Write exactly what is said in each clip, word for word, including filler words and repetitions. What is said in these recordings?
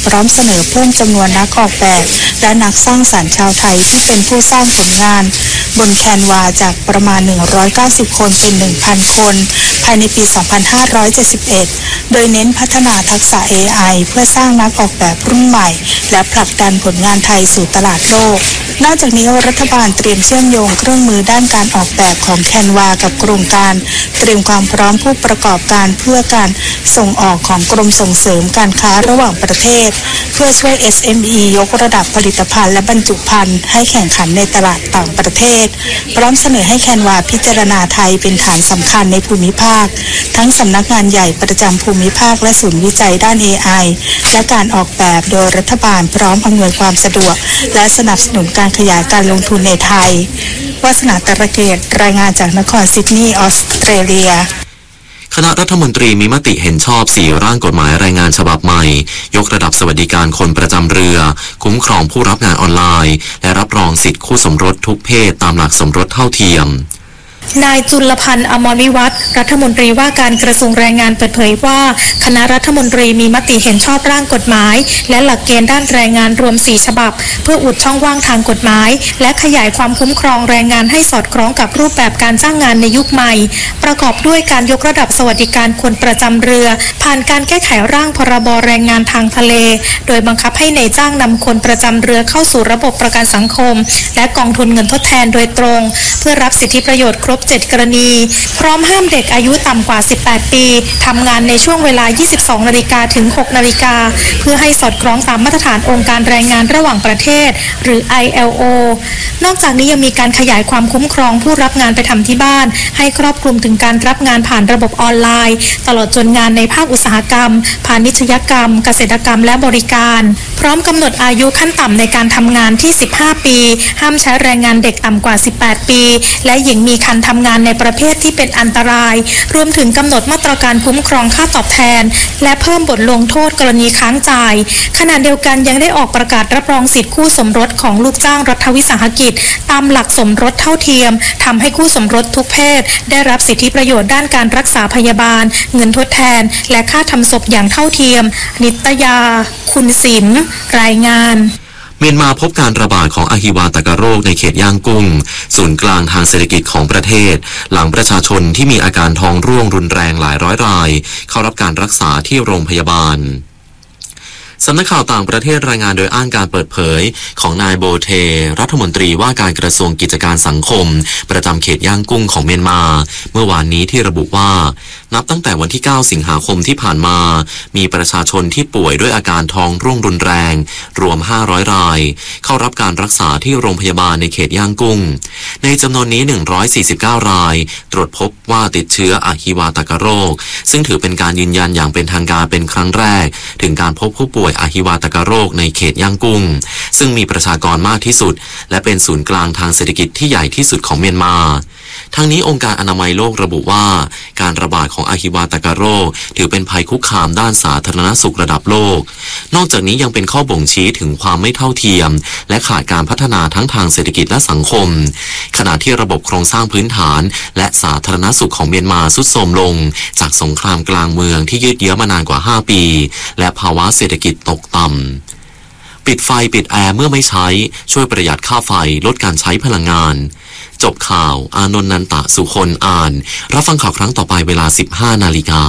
พร้อมเสนอเพิ่มจำนวนนักออกแบบและนักสร้างสรรค์ชาวไทยที่เป็นผู้สร้างผลงานบนแคนวาจากประมาณหนึ่งร้อยเก้าสิบคนเป็น หนึ่งพัน คนภายในปี สองพันห้าร้อยเจ็ดสิบเอ็ด โดยเน้นพัฒนาทักษะ เอ ไอ เพื่อสร้างนักออกแบบรุ่นใหม่และผลักดันผลงานไทยสู่ตลาดโลกนอกจากนี้รัฐบาลเตรียมเชื่อมโยงเครื่องมือด้านการออกแบบของแคนวากับโครงการเตรียมความพร้อมผู้ประกอบการเพื่อการส่งออกของกรมส่งเสริมการค้าระหว่างประเทศเพื่อช่วย เอส เอ็ม อี ยกระดับผลิตภัณฑ์และบรรจุภัณฑ์ให้แข่งขันในตลาดต่างประเทศพร้อมเสนอให้แคนวาพิจารณาไทยเป็นฐานสำคัญในภูมิภาคทั้งสำนักงานใหญ่ประจำภูมิภาคและศูนย์วิจัยด้าน เอ ไอ และการออกแบบโดยรัฐบาลพร้อมอำนวยความสะดวกและสนับสนุนการขยายการลงทุนในไทยวาสนาตระเกียรติรายงานจากนครซิดนีย์ออสเตรเลียคณะรัฐมนตรีมีมติเห็นชอบสี่ร่างกฎหมายรายงานฉบับใหม่ยกระดับสวัสดิการคนประจำเรือคุ้มครองผู้รับงานออนไลน์และรับรองสิทธิคู่สมรสทุกเพศตามหลักสมรสเท่าเทียมนายจุลพันธ์อมรวิวัฒน์รัฐมนตรีว่าการกระทรวงแรงงานเปิดเผยว่าคณะรัฐมนตรีมีมติเห็นชอบร่างกฎหมายและหลักเกณฑ์ด้านแรงงานรวมสี่ฉบับเพื่ออุดช่องว่างทางกฎหมายและขยายความคุ้มครองแรงงานให้สอดคล้องกับรูปแบบการจ้างงานในยุคใหม่ประกอบด้วยการยกระดับสวัสดิการคนประจำเรือผ่านการแก้ไขร่างพรบแรงงานทางทะเลโดยบังคับให้นายจ้างนำคนประจำเรือเข้าสู่ระบบประกันสังคมและกองทุนเงินทดแทนโดยตรงเพื่อรับสิทธิประโยชน์ครบเจ็ดกรณีพร้อมห้ามเด็กอายุต่ำกว่าสิบแปดปีทำงานในช่วงเวลา ยี่สิบสอง นาฬิกาถึง หก นาฬิกาเพื่อให้สอดคล้องตามมาตรฐานองค์การแรงงานระหว่างประเทศหรือ ไอ แอล โอ นอกจากนี้ยังมีการขยายความคุ้มครองผู้รับงานไปทำที่บ้านให้ครอบคลุมถึงการรับงานผ่านระบบออนไลน์ตลอดจนงานในภาคอุตสาหกรรมพาณิชยกรรมเกษตรกรรมและบริการพร้อมกำหนดอายุขั้นต่ำในการทำงานที่สิบห้าปีห้ามใช้แรงงานเด็กต่ำกว่าสิบแปดปีและหญิงมีครรภ์ทำงานในประเภทที่เป็นอันตรายรวมถึงกำหนดมาตรการคุ้มครองค่าตอบแทนและเพิ่มบทลงโทษกรณีค้างจ่ายขณะเดียวกันยังได้ออกประกาศรับรองสิทธิคู่สมรสของลูกจ้างรัฐวิสาหกิจตามหลักสมรสเท่าเทียมทำให้คู่สมรสทุกเพศได้รับสิทธิประโยชน์ด้านการรักษาพยาบาลเงินทดแทนและค่าทำศพอย่างเท่าเทียมนิตยาคุณศิลป์รายงานเมียนมาพบการระบาดของอหิวาตกโรคในเขตย่างกุ้งศูนย์กลางทางเศรษฐกิจของประเทศหลังประชาชนที่มีอาการท้องร่วงรุนแรงหลายร้อยรายเข้ารับการรักษาที่โรงพยาบาลสำนักข่าวต่างประเทศรายงานโดยอ้างการเปิดเผยของนายโบเทรัฐมนตรีว่าการกระทรวงกิจการสังคมประจำเขตย่างกุ้งของเมียนมาเมื่อวานนี้ที่ระบุว่านับตั้งแต่วันที่เก้าสิงหาคมที่ผ่านมามีประชาชนที่ป่วยด้วยอาการท้องร่วงรุนแรงรวมห้าร้อยรายเข้ารับการรักษาที่โรงพยาบาลในเขตย่างกุ้งในจำนวนนี้หนึ่งร้อยสี่สิบเก้ารายตรวจพบว่าติดเชื้ออหิวาตกโรคซึ่งถือเป็นการยืนยันอย่างเป็นทางการเป็นครั้งแรกถึงการพบผู้ป่วยอหิวาตกโรคในเขตย่างกุ้งซึ่งมีประชากรมากที่สุดและเป็นศูนย์กลางทางเศรษฐกิจที่ใหญ่ที่สุดของเมียนมาทั้งนี้องค์การอนามัยโลกระบุว่าการระบาดของอหิวาตกโรคถือเป็นภัยคุกคามด้านสาธารณสุขระดับโลกนอกจากนี้ยังเป็นข้อบ่งชี้ถึงความไม่เท่าเทียมและขาดการพัฒนาทั้งทางเศรษฐกิจและสังคมขณะที่ระบบโครงสร้างพื้นฐานและสาธารณสุขของเมียนมาทรุดโทรมลงจากสงครามกลางเมืองที่ยืดเยื้อมานานกว่าห้าปีและภาวะเศรษฐกิจตกต่ำปิดไฟปิดแอร์เมื่อไม่ใช้ช่วยประหยัดค่าไฟลดการใช้พลังงานจบข่าวอานนท์นันตะสุคนอ่านรับฟังข่าวครั้งต่อไปเวลา สิบห้า นาฬิกา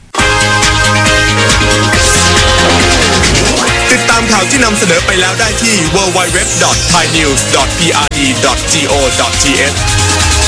ติดตามข่าวที่นำเสนอไปแล้วได้ที่ ดับเบิลยู ดับเบิลยู ดับเบิลยู ดอท ไทยนิวส์ ดอท พี อาร์ ดี ดอท โก ดอท ที เอช